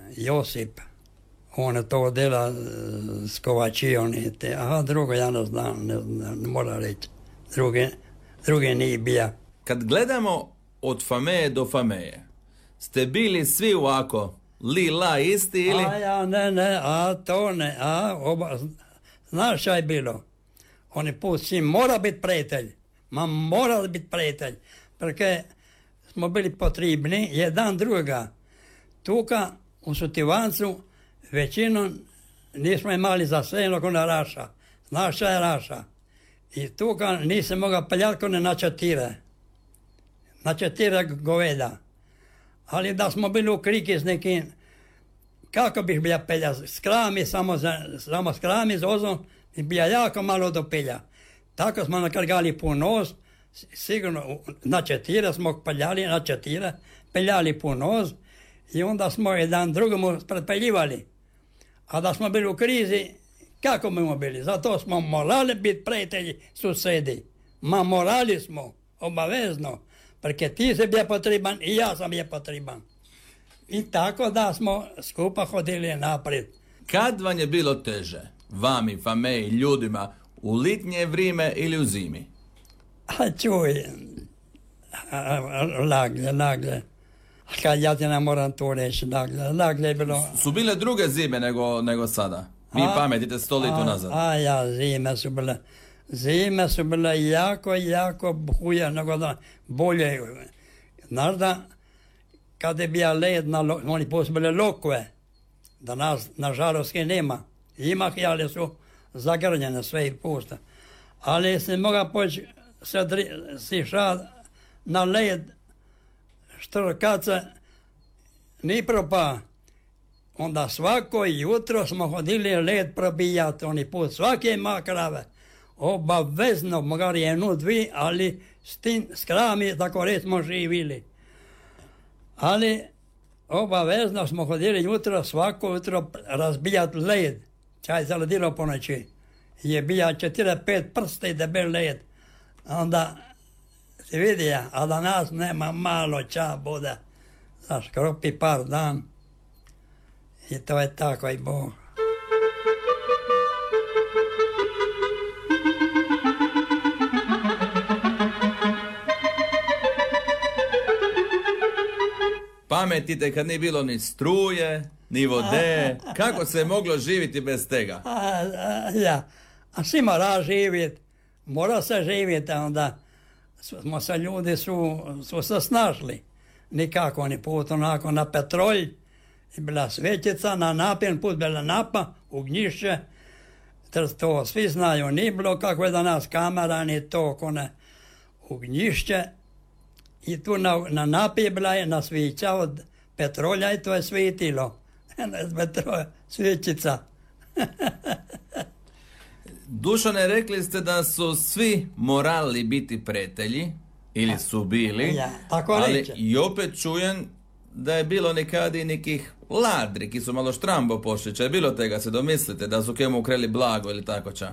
Josip. On je to dela s Kovačijom. A drugo ja ne znam, ne moram reći. Druge nije bija. Kad gledamo od Fameje do Fameje, ste bili svi ovako li-la isti ili? To ne, znaš šta je bilo? Oni put s njim mora biti prijatelj. Mora biti prijatelj. Perché smo bili potrebni jedan druga. Tuka u Sutivancu većinom nismo imali za sve kone Raša. Znaš šta je Raša? I tuka nisam mogao peljati kone na četire goveda. Ali da smo bili u kriki s nekim, kako bih bija pelja? Skrami, samo skrami z ozom, bija jako malo do pelja. Tako smo nakrgali pun nos, sigurno na četire smo peljali pun nos i onda smo jedan drugomu pretpeljivali. A da smo bili u krizi, kako smo bili? Zato smo morali biti prijatelji susedi. Morali smo, obavezno. Perché ti si bio potreban i ja sam bio potreban. I tako da smo skupa hodili naprijed. Kad vam je bilo teže, vami, Fameji, ljudima, u litnje vrijeme ili u zimi? Čuj, lagle. Kad ja ti ne moram to reći, lagle je bilo... Su bile druge zime nego sada? Vi pametite 100 litu nazad. Zime su bile jako huje nego da bolje. Znaš da kad je bio led, oni poslije bile lokve, da nas nažalost nema. Ima ih, ali su zagrnjene sve i puste. Ali se moga poći sišat na led, što kad se ni propa. Onda svako jutro smo hodili led probijati, oni put svake makrave. Obavezno, mogar jednu, dvi, ali s krami, tako reći, smo živili. Ali obavezno smo hodili jutro, svako jutro razbijati led. Čaj zaledilo po noći. Je bija 4-5 prste debel led. Onda se vidi, a da nas nema malo ča bude. Znaš, kropi par dan. I to je tako i Bog. Pametite kad nije bilo ni struje, ni vode. Kako se je moglo živjeti bez tega? A svi mora živjeti. Mora se živjeti, onda smo se ljudi su se snašli. Nikako ni put onako na petrolj. Bila svećica, na napijen put bila napa, u gnjišće. To svi znaju, nije bilo kako je danas kamera, ni to kone u gnjišće. I tu na napije bila je na svića od petrolja i to je svitilo. Svećica. Dušane, rekli ste da su svi morali biti prijatelji, ili su bili, ali i opet čujem da je bilo nekad i nekih ladri, ki su malo štrambo pošliče. Je bilo tega, se domislite, da su kemu ukreli blago ili tako ča?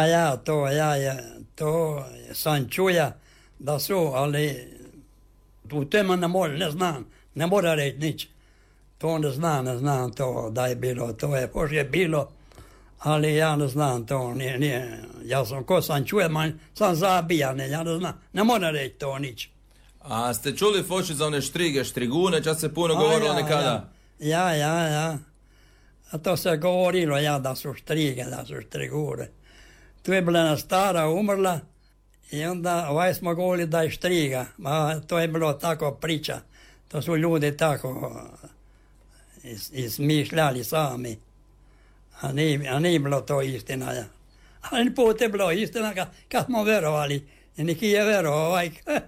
To sam čuja da su, ali u tema ne znam, ne mora reći nič. To ne znam to da je bilo, to je pošto je bilo, ali ja ne znam to, nije, ja sam ko sam čuja, sam zabijan, ja ne znam, ne mora reći to nič. A ste čuli foši za one štrigune, čas se puno govorilo nekada? Ja. A to se govorilo, da su štrigure. Tu je bila jedna stara umrla i onda smo govorili da je štriga. To je bilo tako priča. To su ljudi tako izmišljali sami. A nije bilo to istina. Ali put je bilo istina kad smo verovali. I neki je verovao.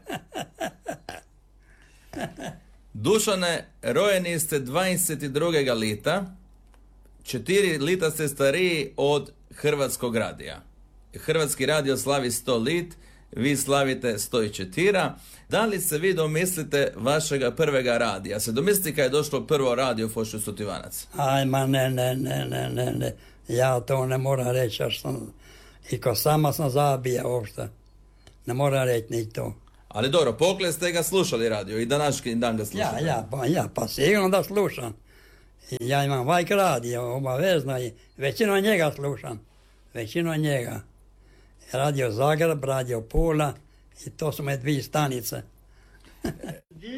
Dušane, rojeni ste 22. lita, 4 lita ste stariji od Hrvatskog radija. Hrvatski radio slavi 100 lit, vi slavite 104. Da li se vi domislite vašega prvega radija? Se domislite kad je došlo prvo radio Fošu Sutivanac? Ne. Ja to ne moram reći, i ko sama sam zabija uopšte. Ne moram reći ni to. Ali dobro, pokle ste ga slušali radio i današnji dan ga slušate? Pa sigurno da slušam. I ja imam Vajk radio, obavezno, i većinu njega slušam. Većinu njega. Radio Zagreb, radio Pula, i to su me dvije stanice.